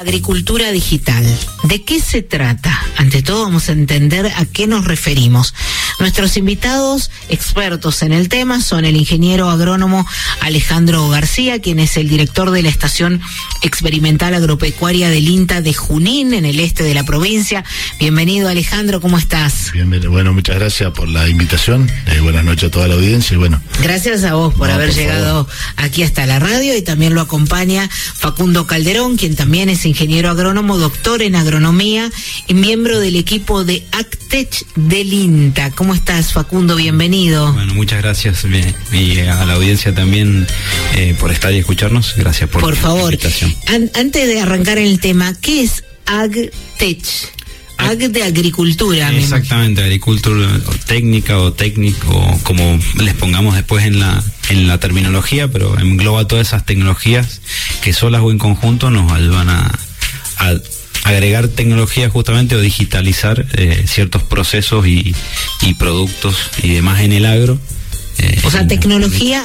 Agricultura digital. ¿De qué se trata? Ante todo vamos a entender a qué nos referimos. Nuestros invitados expertos en el tema son el ingeniero agrónomo Alejandro García, quien es el director de la Estación Experimental Agropecuaria del INTA de Junín, en el este de la provincia. Bienvenido, Alejandro, ¿cómo estás? Bienvenido. Bueno, muchas gracias por la invitación. Buenas noches a toda la audiencia. Y bueno, gracias a vos por haber llegado aquí hasta la radio, y también lo acompaña Facundo Calderón, quien también es ingeniero agrónomo, doctor en agronomía y miembro del equipo de AgTech del INTA. ¿Cómo estás, Facundo? Bienvenido. Bueno, muchas gracias, y a la audiencia también por estar y escucharnos. Gracias por favor, la invitación. Antes de arrancar en el tema, ¿qué es AgTech? Ag de agricultura. Exactamente, agricultura técnica o técnico, como les pongamos después en la terminología, pero engloba todas esas tecnologías que solas o en conjunto nos ayudan a agregar tecnología justamente o digitalizar ciertos procesos y productos y demás en el agro. O sea, tecnología